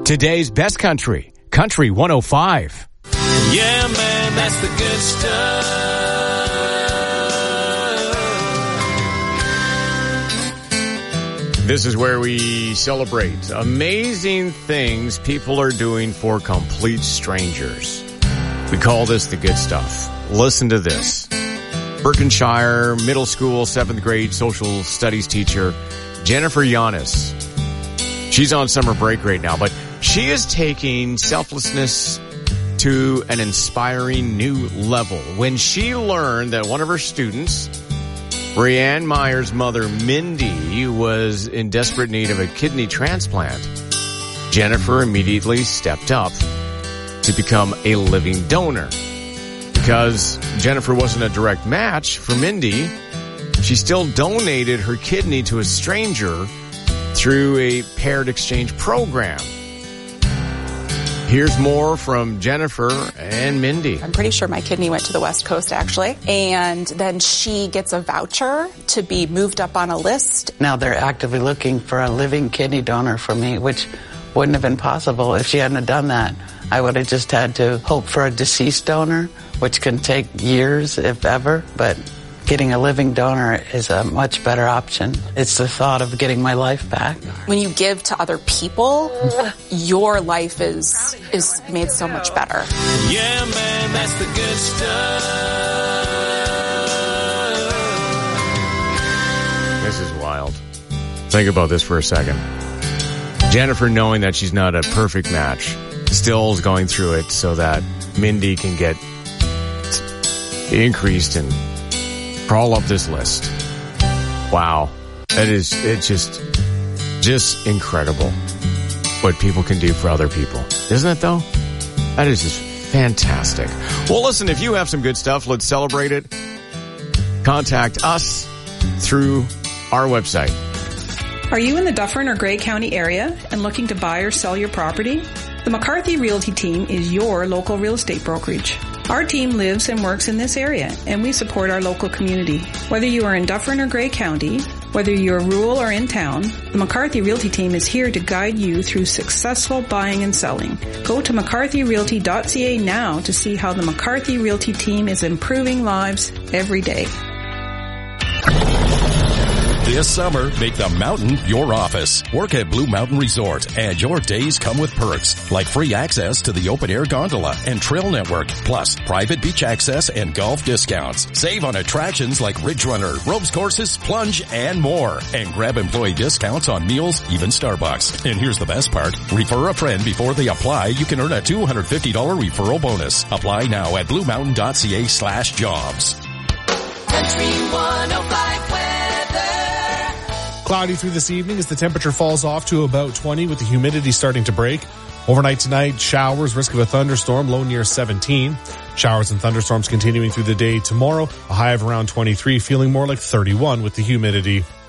Today's best country, Country 105. Yeah, man, that's the good stuff. This is where we celebrate amazing things people are doing for complete strangers. We call this the good stuff. Listen to this. Berkshire Middle School 7th grade social studies teacher, Jennifer Yanis. She's on summer break right now, but she is taking selflessness to an inspiring new level. When she learned that one of her students, Brianne Meyer's mother, Mindy, was in desperate need of a kidney transplant, Jennifer immediately stepped up to become a living donor. Because Jennifer wasn't a direct match for Mindy, she still donated her kidney to a stranger through a paired exchange program. Here's more from Jennifer and Mindy. I'm pretty sure my kidney went to the West Coast, actually. And then she gets a voucher to be moved up on a list. Now they're actively looking for a living kidney donor for me, which wouldn't have been possible if she hadn't done that. I would have just had to hope for a deceased donor, which can take years, if ever. But getting a living donor is a much better option. It's the thought of getting my life back. When you give to other people, your life is made so much better. Yeah, man, that's the good stuff. This is wild. Think about this for a second. Jennifer, knowing that she's not a perfect match, still is going through it so that Mindy can get increased and crawl up this list. Wow. It's just incredible what people can do for other people. Isn't it though? That is just fantastic. Well, listen, if you have some good stuff, let's celebrate it. Contact us through our website. Are you in the Dufferin or Grey County area and looking to buy or sell your property? The McCarthy Realty team is your local real estate brokerage. Our team lives and works in this area, and we support our local community. Whether you are in Dufferin or Grey County, whether you're rural or in town, the McCarthy Realty team is here to guide you through successful buying and selling. Go to mccarthyrealty.ca now to see how the McCarthy Realty team is improving lives every day. This summer, make the mountain your office. Work at Blue Mountain Resort, and your days come with perks, like free access to the open-air gondola and trail network, plus private beach access and golf discounts. Save on attractions like Ridge Runner, ropes courses, plunge, and more. And grab employee discounts on meals, even Starbucks. And here's the best part. Refer a friend before they apply. You can earn a $250 referral bonus. Apply now at bluemountain.ca/jobs. Country 105 weather. Cloudy through this evening as the temperature falls off to about 20 with the humidity starting to break. Overnight tonight, showers, risk of a thunderstorm, low near 17. Showers and thunderstorms continuing through the day tomorrow, a high of around 23, feeling more like 31 with the humidity.